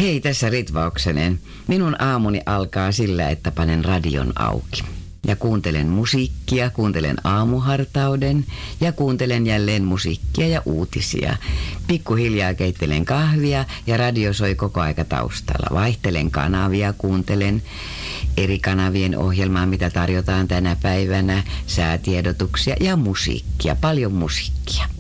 Hei, tässä Ritva Oksanen. Minun aamuni alkaa sillä, että panen radion auki. Ja kuuntelen musiikkia, kuuntelen aamuhartauden ja kuuntelen jälleen musiikkia ja uutisia. Pikkuhiljaa keittelen kahvia ja radio soi koko aika taustalla. Vaihtelen kanavia, kuuntelen eri kanavien ohjelmaa, mitä tarjotaan tänä päivänä, säätiedotuksia ja musiikkia, paljon musiikkia.